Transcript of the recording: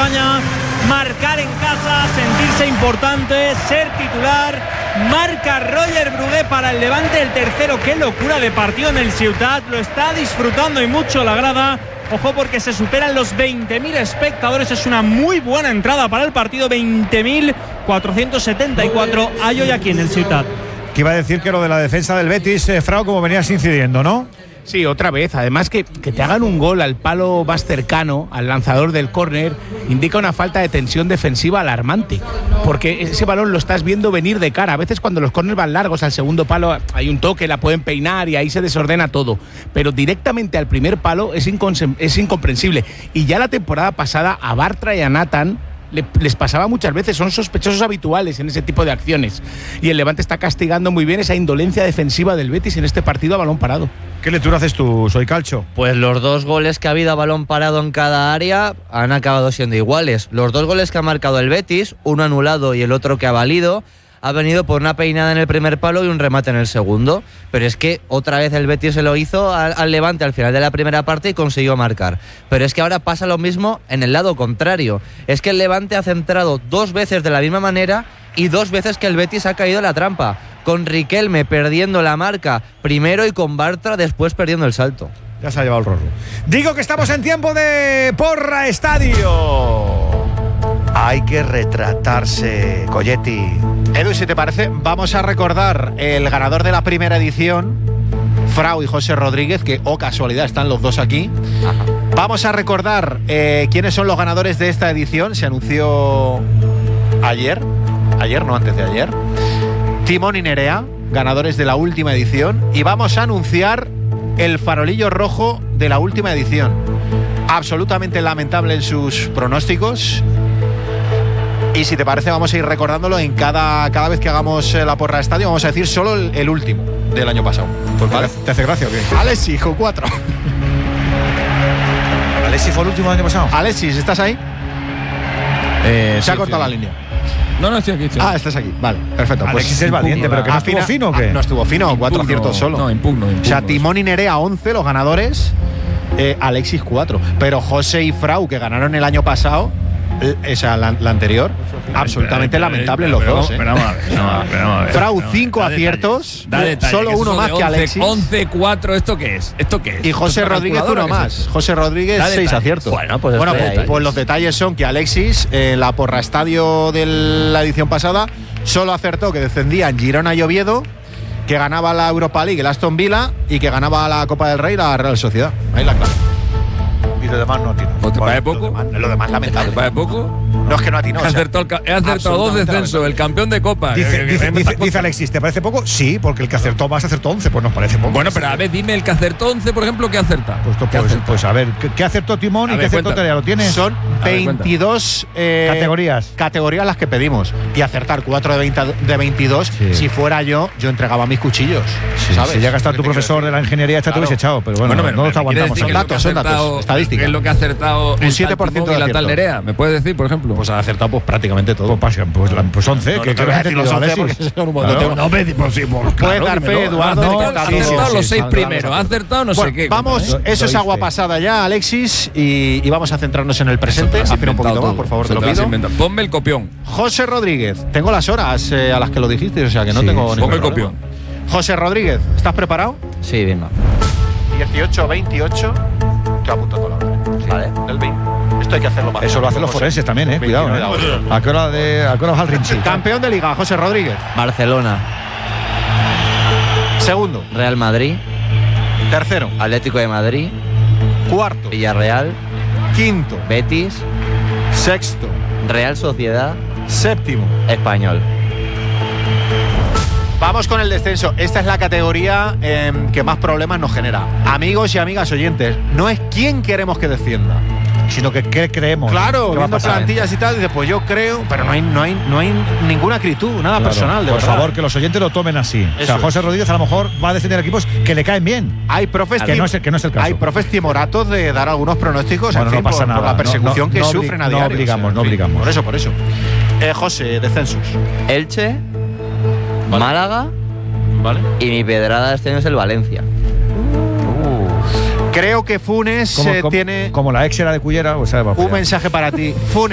España, marcar en casa, sentirse importante, ser titular. Marca Roger Brugué para el Levante, el tercero. Qué locura de partido en el Ciutat, lo está disfrutando y mucho la grada. Ojo, porque se superan los 20.000 espectadores, es una muy buena entrada para el partido. 20.474 hay hoy aquí en el Ciutat. Que iba a decir que lo de la defensa del Betis, Frau, como venías incidiendo, ¿no? Sí, otra vez. Además que te hagan un gol al palo más cercano, al lanzador del córner, indica una falta de tensión defensiva alarmante. Porque ese balón lo estás viendo venir de cara. A veces cuando los córners van largos al segundo palo hay un toque, la pueden peinar y ahí se desordena todo. Pero directamente al primer palo es incomprensible. Y ya la temporada pasada a Bartra y a Nathan les pasaba muchas veces, son sospechosos habituales en ese tipo de acciones. Y el Levante está castigando muy bien esa indolencia defensiva del Betis en este partido a balón parado. ¿Qué lectura haces tú, Soy Calcho? Pues los dos goles que ha habido a balón parado en cada área han acabado siendo iguales. Los dos goles que ha marcado el Betis, uno anulado y el otro que ha valido, ha venido por una peinada en el primer palo y un remate en el segundo. Pero es que otra vez el Betis se lo hizo al Levante al final de la primera parte y consiguió marcar. Pero es que ahora pasa lo mismo en el lado contrario. Es que el Levante ha centrado dos veces de la misma manera y dos veces que el Betis ha caído en la trampa. Con Riquelme perdiendo la marca primero y con Bartra después perdiendo el salto. Ya se ha llevado el rorro. Digo que estamos en tiempo de Porra Estadio. Hay que retratarse, Colletti. Edu, si te parece, vamos a recordar el ganador de la primera edición, Frau y José Rodríguez, que, casualidad, están los dos aquí. Ajá. Vamos a recordar quiénes son los ganadores de esta edición. Se anunció ayer, no, antes de ayer. Timón y Nerea, ganadores de la última edición. Y vamos a anunciar el farolillo rojo de la última edición. Absolutamente lamentable en sus pronósticos. Y si te parece, vamos a ir recordándolo en cada vez que hagamos la porra de estadio. Vamos a decir solo el último del año pasado. Pues ¿vale? ¿Te hace gracia o qué? Alexis, con 4. ¿Alexis fue el último del año pasado? Alexis, ¿estás ahí? Se ha cortado la línea. No, estoy aquí. Estás aquí. Vale, perfecto. Alexis es valiente, pero que no estuvo fino, ¿o qué? No estuvo fino, 4 aciertos solo. No, impugno. O sea, Timón y Nerea 11, los ganadores. Alexis 4. Pero José y Frau, que ganaron el año pasado, la anterior, absolutamente lamentable los dos. Pero vamos a ver. Frau 5 aciertos, solo uno más que Alexis. 11-4, ¿esto qué es? Y José Rodríguez uno más. José Rodríguez 6 aciertos. Bueno, pues los detalles son que Alexis, la porra estadio de la edición pasada, solo acertó que descendían Girona y Oviedo, que ganaba la Europa League el Aston Villa y que ganaba la Copa del Rey la Real Sociedad. Ahí la clave. Y lo demás no atinó. ¿Te parece poco? Lo demás lamentable. ¿Te parece poco? No es que no atinó. He acertado 2 descensos, el campeón de Copa. Dice Alexis, ¿te parece poco? Sí, porque el que acertó más acertó 11, pues nos parece poco. Bueno, pero a ver, dime el que acertó 11, por ejemplo, ¿qué acerta? Pues a ver, ¿qué acertó Timón y qué acertó Nerea? ¿Lo tienes? Son 22 categorías las que pedimos. Y acertar 4 de 22, sí. Si fuera yo entregaba mis cuchillos. Sí, ¿sabes? Si llega a estar tu profesor de la ingeniería, te hubiese echado. Pero bueno, no nos aguantamos. Son datos, estadísticas. ¿Qué es lo que ha acertado un 7% de la tal Nerea? ¿Me puedes decir, por ejemplo? Pues ha acertado pues prácticamente todo. Pues 11. No te voy a decir los 11 porque son un montón. No, puedes dar fe, Eduardo. Ha acertado los 6 primeros. Ha acertado no sé qué. Vamos, eso es agua pasada ya, Alexis. Y vamos a centrarnos en el presente. Afina un poquito más, por favor, te lo pido. Ponme el copión. José Rodríguez. Tengo las horas a las que lo dijiste, o sea que no tengo ningún Ponme el problema. copión. José Rodríguez, ¿estás preparado? Sí, bien. 18-28. Te apunto toda la hora. Vale. Del 20. Esto hay que hacerlo más. Eso lo hacen los forenses también, cuidado. ¿A qué hora vas al Rinchi? Campeón de Liga, José Rodríguez. Barcelona. Segundo. Real Madrid. Tercero. Atlético de Madrid. Cuarto. Villarreal. Quinto. Betis. Sexto. Real Sociedad. Séptimo. Español. Vamos con el descenso. Esta es la categoría que más problemas nos genera. Amigos y amigas oyentes, no es quién queremos que descienda, sino que qué creemos. Claro, viendo plantillas y tal, dices, pues yo creo, pero no hay ninguna acritud, nada personal, de por verdad. favor, que los oyentes lo tomen así. O sea, José Rodríguez a lo mejor va a descender equipos que le caen bien. Hay profes que no es el caso. Hay profes timoratos de dar algunos pronósticos, bueno, no pasa nada. Por la persecución que sufren a diario. No obligamos. Por eso. José, descensos. Elche, vale. Málaga, vale. Y mi pedrada este año es el Valencia. Creo que Funes tiene. Como la ex era de Cullera, o sea, un mensaje para ti. Funes.